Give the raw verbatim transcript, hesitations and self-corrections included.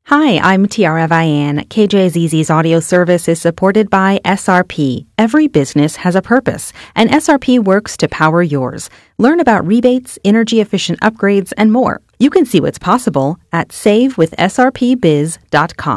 Hi, I'm Tiara Vian. K J Z Z's audio service is supported by S R P. Every business has a purpose, and S R P works to power yours. Learn about rebates, energy-efficient upgrades, and more. You can see what's possible at save with S R P biz dot com.